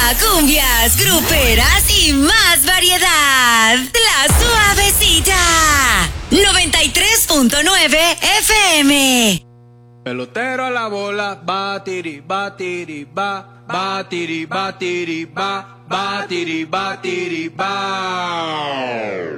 cumbias, gruperas y más variedad. La Suavecita. 93.9 FM. Pelotero a la bola, batiri, batiri, ba, batiri, batiri, ba, batiri, batiri, ba.